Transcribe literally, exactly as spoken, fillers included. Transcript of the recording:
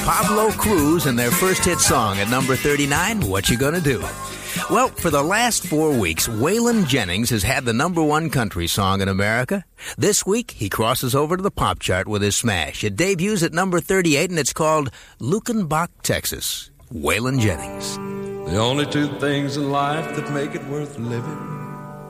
Pablo Cruz and their first hit song at number thirty-nine, What You Gonna Do? Well, for the last four weeks, Waylon Jennings has had the number one country song in America. This week, he crosses over to the pop chart with his smash. It debuts at number thirty-eight, and it's called Lukenbach, Texas. Waylon Jennings. The only two things in life that make it worth living